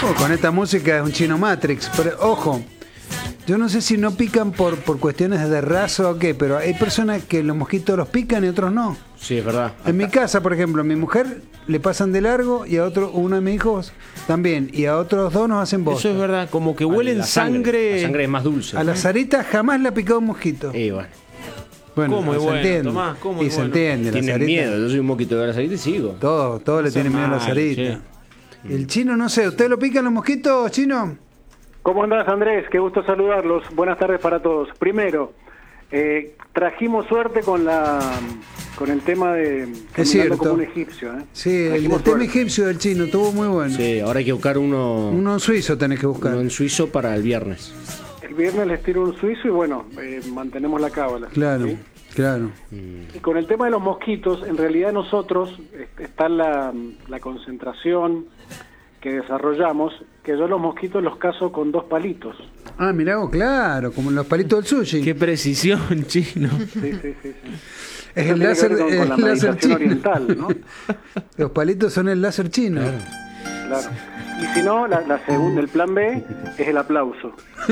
Con esta música es un chino Matrix, pero ojo, yo no sé si no pican por cuestiones de raza o qué, pero hay personas que los mosquitos los pican y otros no. Sí, es verdad. En mi casa, por ejemplo, a mi mujer le pasan de largo y a uno de mis hijos también, y a otros dos nos hacen bosta. Eso es verdad, como que huelen sangre. La sangre es más dulce. A la Sarita jamás le ha picado un mosquito. Bueno, ¿Cómo es bueno, entiende. Tomás, ¿cómo y se entiende. Tienen miedo, yo soy un mosquito de la Sarita y sigo. Todo le tiene miedo a la Sarita. El chino, no sé, ¿usted lo pican los mosquitos, chino? ¿Cómo andás, Andrés? Qué gusto saludarlos. Buenas tardes para todos. Primero, trajimos suerte con el tema de es cierto. Como un egipcio. Sí, el tema egipcio del chino estuvo muy bueno. Sí, ahora hay que buscar uno. Uno en suizo tenés que buscar. Uno en suizo para el viernes. El viernes les tiro un suizo y bueno, mantenemos la cábala. Claro, ¿sí? Claro. Y con el tema de los mosquitos, en realidad nosotros está la concentración que desarrollamos, que yo los mosquitos los cazo con 2 palitos. Ah, mirá vos, claro, como los palitos del sushi. Qué precisión, chino. Sí. Es el láser, con la meditación oriental, ¿no? Los palitos son el láser chino. Claro. Y si no, la segunda, el plan B es el aplauso.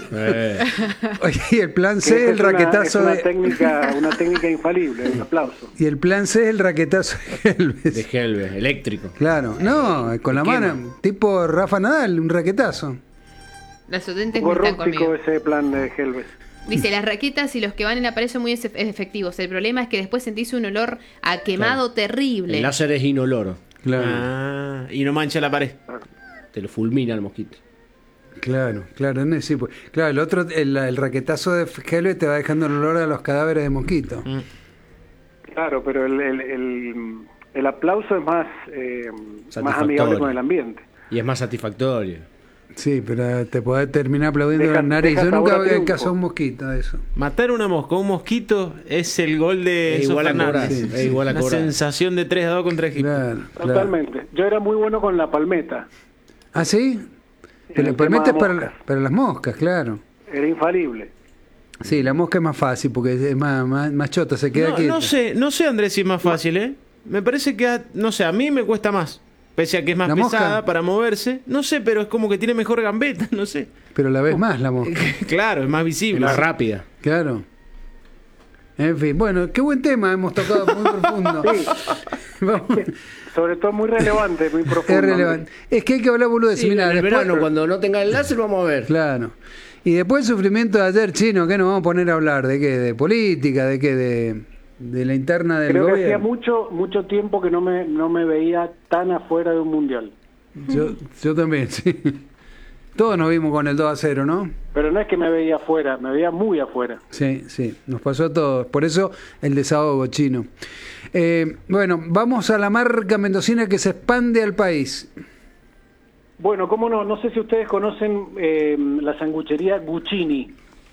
Oye, y el plan C es el raquetazo una técnica infalible, el aplauso. Y el plan C es el raquetazo de Helves. De Helves, eléctrico. Claro, no, con la mano, tipo Rafa Nadal, un raquetazo. Los oyentes no están conmigo. Ese plan de Helves. Dice, las raquetas y los que van en la pared son muy efectivos. El problema es que después sentís un olor a quemado terrible. El láser es inoloro. Claro. Y no mancha la pared. Te lo fulmina el mosquito. Claro, sí, pues. Claro, el otro, el raquetazo de Helves te va dejando el olor a los cadáveres de mosquito. Claro, pero el aplauso es más amigable con el ambiente. Y es más satisfactorio. Sí, pero te podés terminar aplaudiendo la nariz. Yo nunca había cazado un mosquito de eso. Matar una mosca, un mosquito es el gol de Enzo Fernández. Es igual a cobrar. La sensación de 3-2 contra Egipto. Claro. Totalmente. Yo era muy bueno con la palmeta. ¿Ah, sí? Pero la palmeta es para las moscas, claro. Era infalible. Sí, la mosca es más fácil porque es más chota, se queda quieta. No sé, Andrés, si es más fácil, ¿eh? Me parece que, a mí me cuesta más. Pese a que es más pesada para moverse. No sé, pero es como que tiene mejor gambeta, no sé. Pero la ves más la mosca. Claro, es más visible. Es más rápida. Claro. En fin, bueno, qué buen tema hemos tocado, muy profundo. Sí. Vamos. Sobre todo muy relevante, muy profundo. Es relevante. Es que hay que hablar boludo. Sí, en el verano, cuando no tenga el láser, vamos a ver. Claro. Y después el sufrimiento de ayer, chino, ¿qué nos vamos a poner a hablar? ¿De qué? ¿De política? ¿De qué? De la interna del gobierno. Creo que hacía mucho tiempo que no me veía tan afuera de un mundial. Yo también, sí. Todos nos vimos con el 2-0, ¿no? Pero no es que me veía afuera, me veía muy afuera. Sí, nos pasó a todos. Por eso el desahogo, chino. Bueno, vamos a la marca mendocina que se expande al país. Bueno, cómo no, no sé si ustedes conocen la sanguchería Guccini.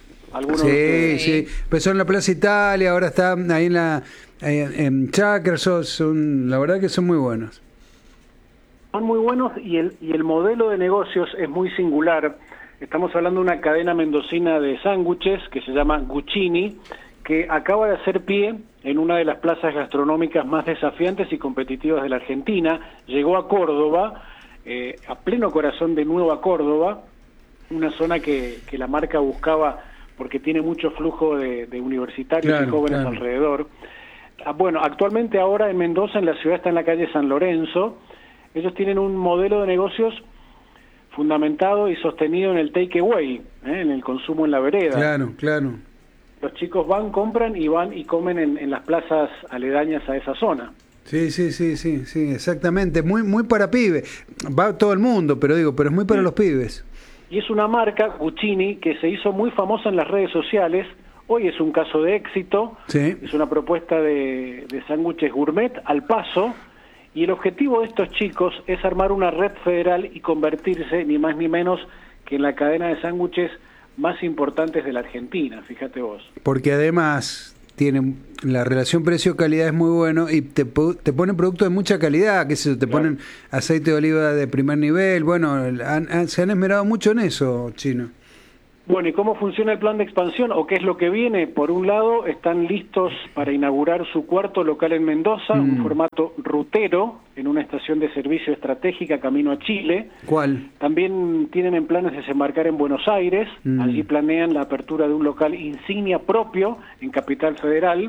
Sí. Empezó en la Plaza Italia, ahora está ahí en Chacra, la verdad que son muy buenos. Son muy buenos y el modelo de negocios es muy singular. Estamos hablando de una cadena mendocina de sándwiches que se llama Guccini, que acaba de hacer pie en una de las plazas gastronómicas más desafiantes y competitivas de la Argentina. Llegó a Córdoba, a pleno corazón de Nueva Córdoba, una zona que la marca buscaba porque tiene mucho flujo de universitarios y jóvenes alrededor. Bueno, actualmente ahora en Mendoza, en la ciudad, está en la calle San Lorenzo. Ellos tienen un modelo de negocios fundamentado y sostenido en el takeaway, en el consumo en la vereda. Claro. Los chicos compran y comen en las plazas aledañas a esa zona. Sí, exactamente. Muy para pibes. Va todo el mundo, pero es muy para los pibes. Y es una marca, Guccini, que se hizo muy famosa en las redes sociales. Hoy es un caso de éxito. Sí. Es una propuesta de sándwiches gourmet al paso. Y el objetivo de estos chicos es armar una red federal y convertirse, ni más ni menos, que en la cadena de sándwiches más importantes de la Argentina, fíjate vos. Porque además tienen la relación precio-calidad es muy bueno y te ponen productos de mucha calidad, te ponen aceite de oliva de primer nivel. Bueno, se han esmerado mucho en eso, chino. Bueno, ¿y cómo funciona el plan de expansión o qué es lo que viene? Por un lado, están listos para inaugurar su cuarto local en Mendoza, un formato rutero, en una estación de servicio estratégica camino a Chile. ¿Cuál? También tienen en planes desembarcar en Buenos Aires. Allí planean la apertura de un local insignia propio en Capital Federal,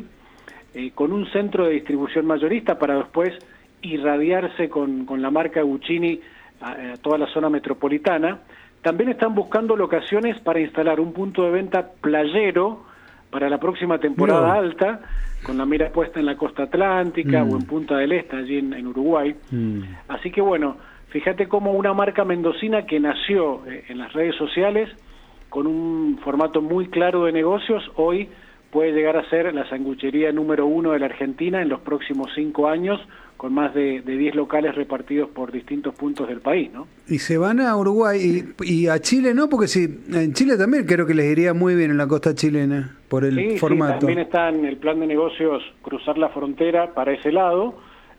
con un centro de distribución mayorista para después irradiarse con la marca Guccini a toda la zona metropolitana. También están buscando locaciones para instalar un punto de venta playero para la próxima temporada alta, con la mira puesta en la costa atlántica o en Punta del Este, allí en Uruguay. Así que bueno, fíjate cómo una marca mendocina que nació en las redes sociales con un formato muy claro de negocios, hoy puede llegar a ser la sanguchería número 1 de la Argentina en los próximos 5 años, con más de 10 locales repartidos por distintos puntos del país, ¿no? Y se van a Uruguay y a Chile, ¿no? Porque sí, en Chile también creo que les iría muy bien en la costa chilena por el formato. Sí, también está en el plan de negocios cruzar la frontera para ese lado.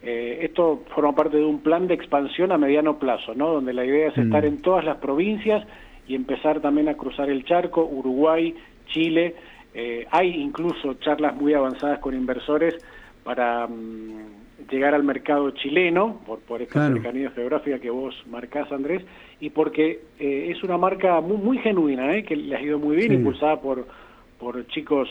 Esto forma parte de un plan de expansión a mediano plazo, ¿no? Donde la idea es estar en todas las provincias y empezar también a cruzar el charco, Uruguay, Chile. Hay incluso charlas muy avanzadas con inversores para llegar al mercado chileno, por esta cercanía geográfica que vos marcás, Andrés, y porque es una marca muy genuina, que le ha ido muy bien, impulsada por chicos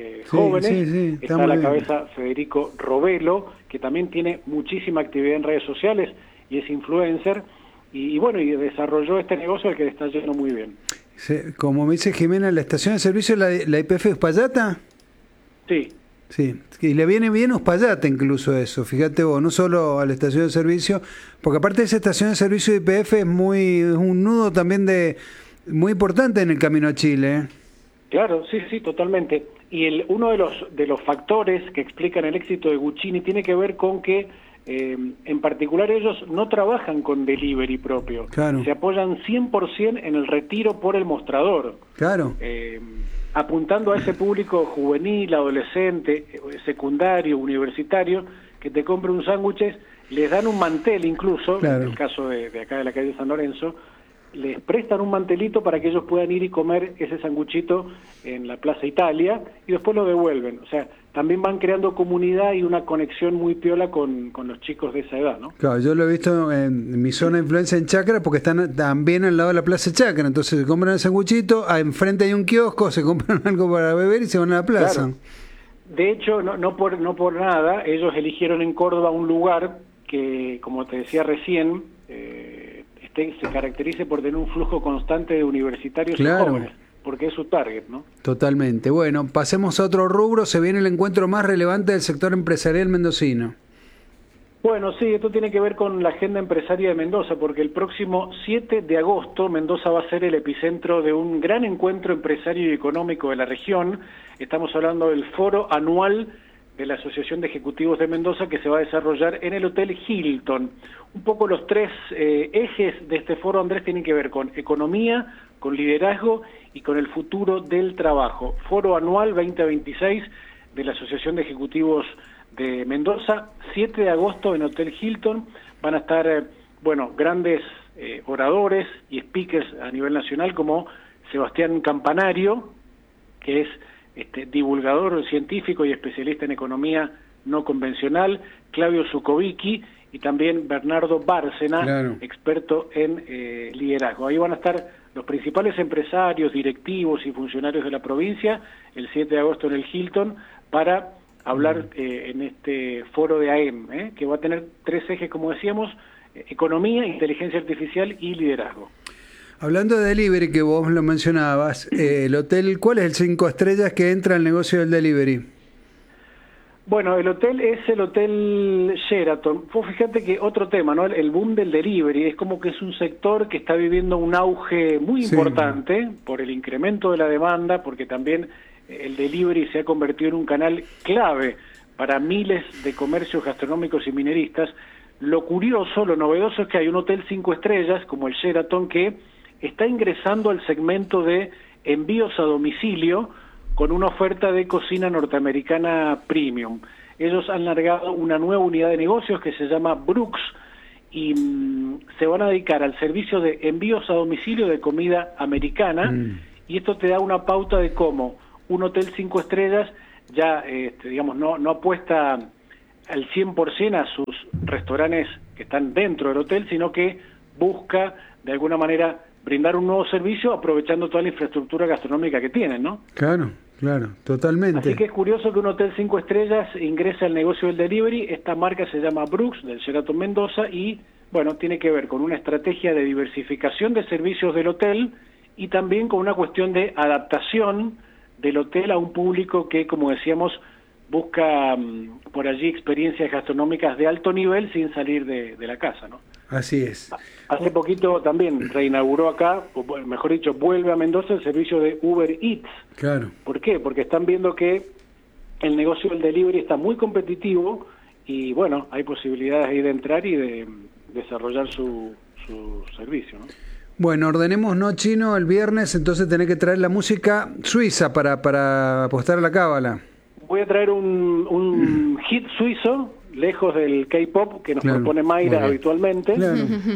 jóvenes. Está a la cabeza Federico Robelo, que también tiene muchísima actividad en redes sociales y es influencer, y bueno, y desarrolló este negocio al que le está yendo muy bien. Como me dice Jimena, ¿la estación de servicio la YPF Uspallata? Sí. Sí, y le viene bien Uspallata incluso eso, fíjate vos, no solo a la estación de servicio, porque aparte de esa estación de servicio de YPF es un nudo también muy importante en el camino a Chile. Claro, sí, totalmente. Y uno de los factores que explican el éxito de Guccini tiene que ver con que en particular ellos no trabajan con delivery propio, se apoyan 100% en el retiro por el mostrador. Claro. Apuntando a ese público juvenil, adolescente, secundario, universitario, que te compre un sándwich, les dan un mantel incluso, en el caso de acá de la calle San Lorenzo, les prestan un mantelito para que ellos puedan ir y comer ese sanguchito en la Plaza Italia y después lo devuelven. O sea, también van creando comunidad y una conexión muy piola con los chicos de esa edad, ¿no? Claro, yo lo he visto en mi zona de influencia en Chacra porque están también al lado de la Plaza Chacra. Entonces se compran el sanguchito, enfrente hay un kiosco, se compran algo para beber y se van a la plaza. Claro. De hecho, no por nada, ellos eligieron en Córdoba un lugar que, como te decía recién, se caracterice por tener un flujo constante de universitarios y jóvenes, porque es su target, ¿no? Totalmente. Bueno, pasemos a otro rubro. Se viene el encuentro más relevante del sector empresarial mendocino. Bueno, sí, esto tiene que ver con la agenda empresaria de Mendoza, porque el próximo 7 de agosto Mendoza va a ser el epicentro de un gran encuentro empresario y económico de la región. Estamos hablando del foro anual de la Asociación de Ejecutivos de Mendoza, que se va a desarrollar en el Hotel Hilton. Un poco los tres ejes de este foro, Andrés, tienen que ver con economía, con liderazgo y con el futuro del trabajo. Foro anual 2026 de la Asociación de Ejecutivos de Mendoza, 7 de agosto en Hotel Hilton. Van a estar, grandes oradores y speakers a nivel nacional como Sebastián Campanario, que es divulgador científico y especialista en economía no convencional, Claudio Zukovicki y también Bernardo Bárcena, experto en liderazgo. Ahí van a estar los principales empresarios, directivos y funcionarios de la provincia el 7 de agosto en el Hilton para hablar en este foro de AEM, que va a tener tres ejes, como decíamos, economía, inteligencia artificial y liderazgo. Hablando de delivery, que vos lo mencionabas, el hotel, ¿cuál es el 5 estrellas que entra al negocio del delivery? Bueno, el hotel es el Hotel Sheraton. Vos fíjate que otro tema, ¿no? El boom del delivery es como que es un sector que está viviendo un auge muy importante por el incremento de la demanda, porque también el delivery se ha convertido en un canal clave para miles de comercios gastronómicos y mineristas. Lo curioso, lo novedoso es que hay un hotel 5 estrellas como el Sheraton que está ingresando al segmento de envíos a domicilio con una oferta de cocina norteamericana premium. Ellos han largado una nueva unidad de negocios que se llama Brooks y se van a dedicar al servicio de envíos a domicilio de comida americana y esto te da una pauta de cómo un hotel 5 estrellas ya, digamos, no apuesta al 100% a sus restaurantes que están dentro del hotel, sino que busca, de alguna manera, brindar un nuevo servicio aprovechando toda la infraestructura gastronómica que tienen, ¿no? Claro, totalmente. Así que es curioso que un hotel 5 estrellas ingrese al negocio del delivery. Esta marca se llama Brooks, del Sheraton Mendoza, y, bueno, tiene que ver con una estrategia de diversificación de servicios del hotel y también con una cuestión de adaptación del hotel a un público que, como decíamos, busca por allí experiencias gastronómicas de alto nivel sin salir de la casa, ¿no? Así es. Hace poquito también reinauguró acá, o mejor dicho, vuelve a Mendoza el servicio de Uber Eats. Claro. ¿Por qué? Porque están viendo que el negocio del delivery está muy competitivo y, bueno, hay posibilidades ahí de entrar y de desarrollar su servicio, ¿no? Bueno, ordenemos, ¿no, Chino? El viernes, entonces tenés que traer la música suiza para apostar a la cábala. Voy a traer un hit suizo, lejos del K-pop que nos propone Mayra habitualmente. Claro.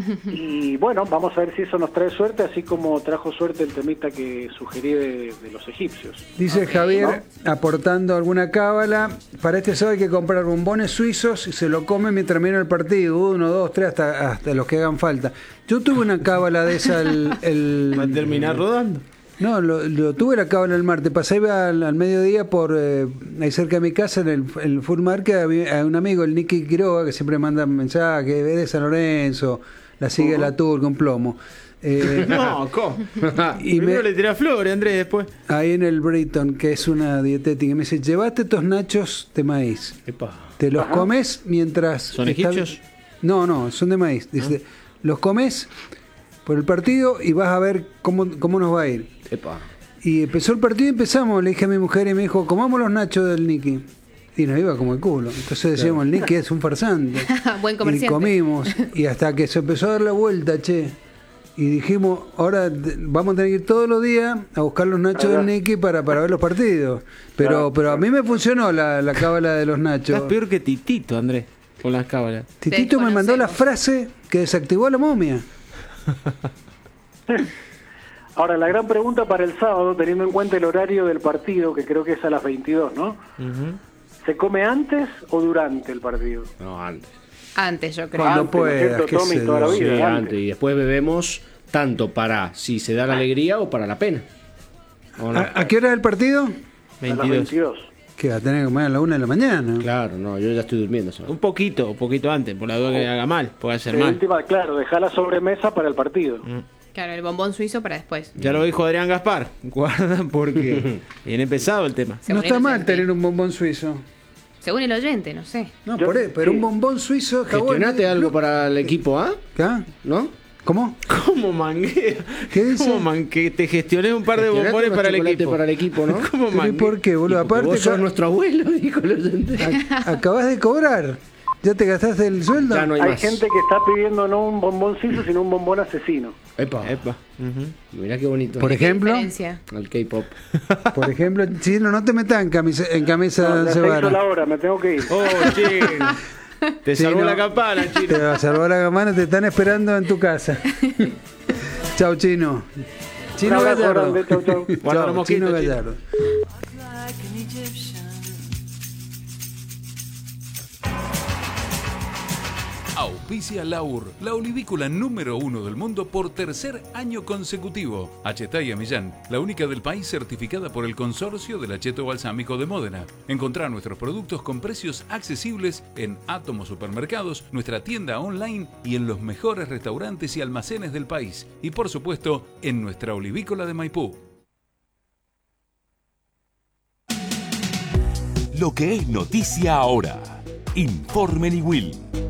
Y bueno, vamos a ver si eso nos trae suerte, así como trajo suerte el temita que sugerí de los egipcios. Dice Javier, ¿no? Aportando alguna cábala, para este sábado hay que comprar bombones suizos y se lo comen mientras mira el partido, 1, 2, 3, hasta los que hagan falta. Yo tuve una cábala de esa ¿Va a terminar rodando? No, lo tuve la cábala el martes. Pasé al mediodía por ahí cerca de mi casa, en el Full Market, había un amigo, el Nicky Quiroga, que siempre manda mensajes, es de San Lorenzo, la sigue la Tour con plomo. No, ¿cómo? Y primero le tiré flores, Andrés, después. Ahí en el Brighton, que es una dietética, y me dice, llevate estos nachos de maíz. Epa. Te los comes mientras... ¿Son egipcios? No, son de maíz. Dice, los comes por el partido y vas a ver cómo nos va a ir. Epa. Y empezó el partido y empezamos, le dije a mi mujer y me dijo, comamos los nachos del Nicky. Y nos iba como el culo. Entonces decíamos, el Nicky es un farsante. Buen comerciante. Y comimos, y hasta que se empezó a dar la vuelta, y dijimos, ahora vamos a tener que ir todos los días a buscar los nachos del Nicky para ver los partidos. Pero a mí me funcionó la cábala de los nachos. Estás peor que Titito, Andrés, con las cábalas. Titito me mandó la frase que desactivó a la momia. Ahora, la gran pregunta para el sábado, teniendo en cuenta el horario del partido, que creo que es a las 22, ¿no? ¿Se come antes o durante el partido? No, antes. Antes, yo creo. Cuando puedas, ¿no? Tommy, toda la vida, sí, antes. Y después bebemos tanto para si se da la alegría o para la pena. ¿A qué hora es el partido? 22. A las 22. Que va a tener que comer a la 1 de la mañana. Claro, no, yo ya estoy durmiendo. ¿Sabes? Un poquito antes, por la duda que haga mal, puede hacer De mal. última, claro, dejar la sobremesa para el partido. Claro, el bombón suizo para después. Ya lo dijo Adrián Gaspar. Guarda porque viene pesado el tema. No está mal tener un bombón suizo. Según el oyente, no sé. No, pero un bombón suizo está bueno. Gestionate algo para el equipo, ¿ah? ¿No? ¿Cómo? ¿Cómo manguea? ¿Qué dice? ¿Cómo que te gestioné un par de bombones para el equipo? Para el equipo, ¿no? ¿Cómo ¿Y por qué, boludo? Aparte, vos sos nuestro abuelo, dijo el oyente. Acabas de cobrar. ¿Ya te gastaste el sueldo? Ya no hay Hay más. gente que está pidiendo no un bombón suizo, sino un bombón asesino. Epa. Mirá qué bonito. Por ejemplo, El K-pop. Chino, no te metas en camisa de Ya se hizo cebara. la hora, me tengo que ir. Oh, Chino. Te salvó Chino. la campana, Chino. Te va a salvar la campana, te están esperando en tu casa. Chao, Chino. Chino Un abrazo Gallardo. grande, chau. Guarda Chao, los mosquitos, Chino Chino. Gallardo. Auspicia Laur, la olivícola número 1 del mundo por tercer año consecutivo. Achetaya Millán, la única del país certificada por el Consorcio del Acheto Balsámico de Módena. Encontrá nuestros productos con precios accesibles en Átomo Supermercados, nuestra tienda online y en los mejores restaurantes y almacenes del país. Y por supuesto, en nuestra olivícola de Maipú. Lo que es noticia ahora. Informe Niwil.